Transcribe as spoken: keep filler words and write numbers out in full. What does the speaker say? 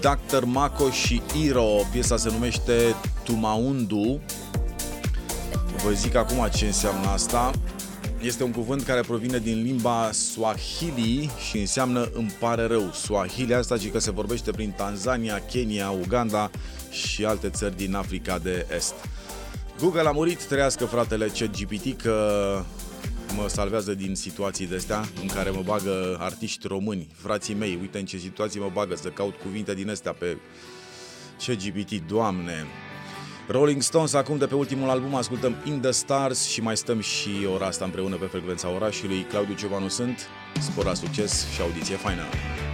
doctor Mako și Iro. Piesa se numește Tumaundu. Vă zic acum ce înseamnă asta. Este un cuvânt care provine din limba Swahili și înseamnă îmi pare rău. Swahili asta și că se vorbește prin Tanzania, Kenya, Uganda și alte țări din Africa de Est. Google a murit, trăiască fratele ChatGPT, că mă salvează din situații de astea în care mă bagă artiști români, frații mei, uite în ce situații mă bagă să caut cuvinte din astea pe ChatGPT, Doamne. Rolling Stones acum de pe ultimul album, ascultăm In the Stars și mai stăm și ora asta împreună pe frecvența orașului. Claudiu Ciobanu sunt, spor la succes și audiție faină!